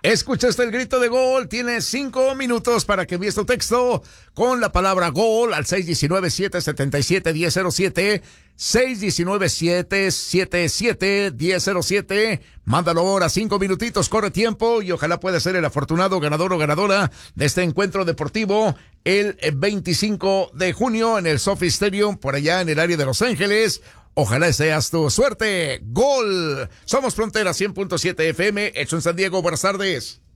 Escuchaste el grito de gol. Tienes 5 minutos para que envíes tu texto con la palabra gol al 619-777-1007. 619-777-1007. Mándalo ahora, 5 minutitos, corre tiempo y ojalá pueda ser el afortunado ganador o ganadora de este encuentro deportivo el 25 de junio en el SoFi Stadium, por allá en el área de Los Ángeles. Ojalá seas tu suerte. Gol. Somos Frontera 100.7 FM, hecho en San Diego. Buenas tardes.